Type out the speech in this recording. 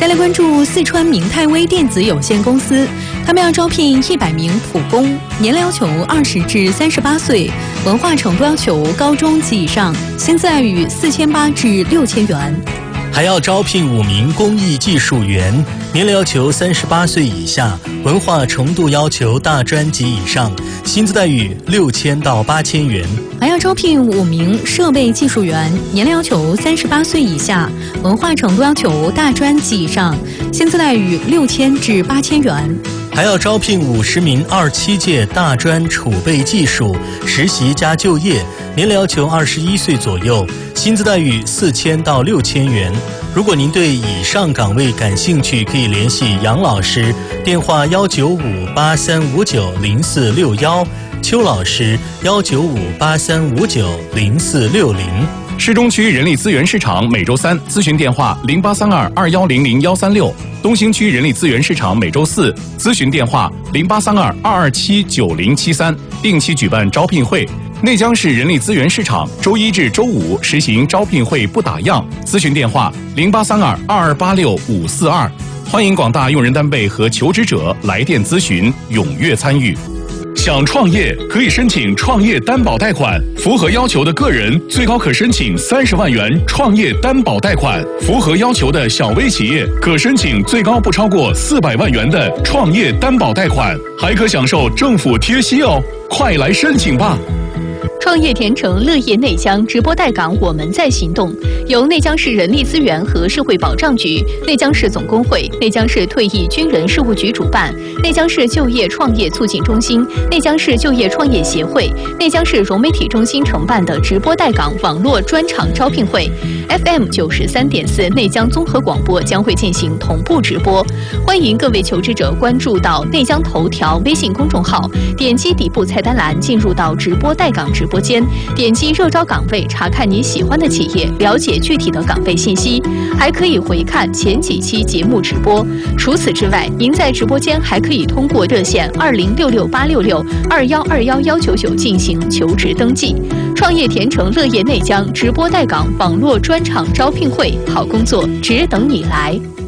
再来关注四川明泰微电子有限公司，他们要招聘100名普工，年龄要求20至38岁，文化程度要求高中及以上，薪资待遇4800至6000元。 还要招聘5名工艺技术员，年龄要求38岁以下，文化程度要求大专及以上，薪资待遇6000到8000元。 还要招聘5名设备技术员，年龄要求38岁以下，文化程度要求大专及以上，薪资待遇6000至8000元。 还要招聘50名27届大专储备技术实习加就业，年龄要求21岁左右，薪资待遇4000到6000元。如果您对以上岗位感兴趣，可以联系杨老师，电话19583590461，邱老师19583590460。 市中区人力资源市场每周三咨询电话083221000136，东兴区人力资源市场每周四咨询电话083222797073，定期举办招聘会。内江市人力资源市场周一至周五实行招聘会不打烊，咨询电话083222865542。欢迎广大用人单位和求职者来电咨询，踊跃参与。想创业可以申请创业担保贷款，符合要求的个人最高可申请30万元创业担保贷款，符合要求的小微企业可申请最高不超过400万元的创业担保贷款，还可享受政府贴息哦！快来申请吧！ 创业甜橙乐业内江直播带岗，我们在行动。由内江市人力资源和社会保障局、内江市总工会、内江市退役军人事务局主办，内江市就业创业促进中心、内江市就业创业协会、内江市融媒体中心承办的直播带岗网络专场招聘会 ，FM 93.4内江综合广播将会进行同步直播。欢迎各位求职者关注到内江头条微信公众号，点击底部菜单栏进入到直播带岗直播间，点击热招岗位，查看你喜欢的企业，了解具体的岗位信息，还可以回看前几期节目直播。除此之外，您在直播间还可以通过热线20668662121199进行求职登记。创业甜橙乐业内江直播带岗网络专场招聘会，好工作只等你来。